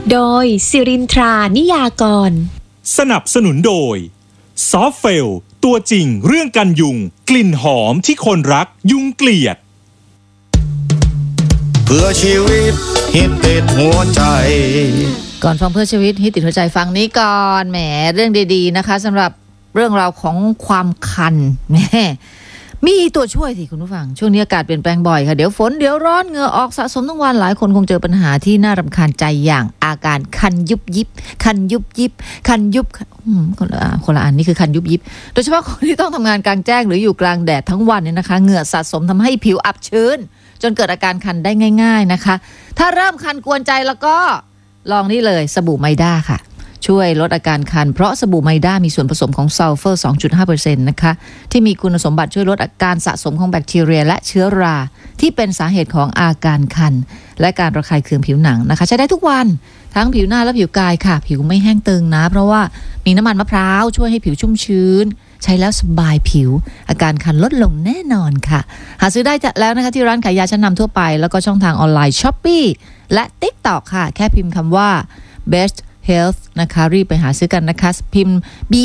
โดยสิรินทรานิยากรสนับสนุนโดยซอฟเฟลตัวจริงเรื่องกันยุงกลิ่นหอมที่คนรักยุงเกลียดเพื่อชีวิตฮิตติดหัวใจก่อนฟังเพื่อชีวิตฮิตติดหัวใจฟังนี้ก่อนแหมเรื่องดีๆนะคะสำหรับเรื่องราวของความคันแหมมีตัวช่วยสิคุณผู้ฟังช่วงนี้อากาศเปลี่ยนแปลงบ่อยค่ะเดี๋ยวฝนเดี๋ยวร้อนเหงื่อออกสะสมทั้งวันหลายคนคงเจอปัญหาที่น่ารำคาญใจอย่างอาการคันยุบยิบคันยุบยิบคันยุบคนละอันนี่คือคันยุบยิบโดยเฉพาะคนที่ต้องทำงานกลางแจ้งหรืออยู่กลางแดดทั้งวันเนี่ยนะคะเหงื่อสะสมทำให้ผิวอับชื้นจนเกิดอาการคันได้ง่ายๆนะคะถ้าเริ่มคันกวนใจแล้วก็ลองนี่เลยสบู่ไมด้าค่ะช่วยลดอาการคันเพราะสบู่ไมด้ามีส่วนผสมของซัลเฟอร์ 2.5% นะคะที่มีคุณสมบัติช่วยลดอาการสะสมของแบคทีเรียและเชื้อราที่เป็นสาเหตุของอาการคันและการระคายเคืองผิวหนังนะคะใช้ได้ทุกวันทั้งผิวหน้าและผิวกายค่ะผิวไม่แห้งตึงนะเพราะว่ามีน้ำมันมะพร้าวช่วยให้ผิวชุ่มชื้นใช้แล้วสบายผิวอาการคันลดลงแน่นอนค่ะหาซื้อได้แล้วนะคะที่ร้านขายยาชั้นนำทั่วไปแล้วก็ช่องทางออนไลน์ Shopee และ TikTok ค่ะแค่พิมพ์คำว่า Best Health นะคะรีบไปหาซื้อกันนะคะพิมพ์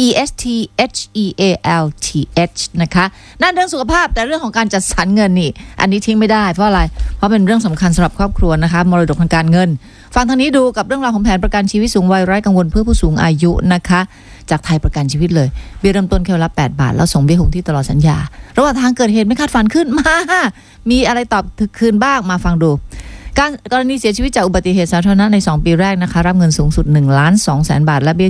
BESTHEALTH นะคะนั่นเรื่องสุขภาพแต่เรื่องของการจัดสรรเงินนี่อันนี้ทิ้งไม่ได้เพราะอะไรเพราะเป็นเรื่องสำคัญสำหรับครอบครัวนะคะมรดกทางการเงินฟังทางนี้ดูกับเรื่องราวของแผนประกันชีวิตสูงวัยไร้กังวลเพื่อผู้สูงอายุนะคะจากไทยประกันชีวิตเลยเบี้ยเริ่มต้นแค่ละ8 บาทแล้วส่งเบี้ยคงที่ตลอดสัญญาระหว่างทางเกิดเหตุไม่คาดฝันขึ้นมามีอะไรตอบคืนบ้างมาฟังดูกรณีเสียชีวิตจากอุบัติเหตุสาธารณะใน2 ปีแรกนะคะรับเงินสูงสุด 1,200,000 บาทและเบี้ย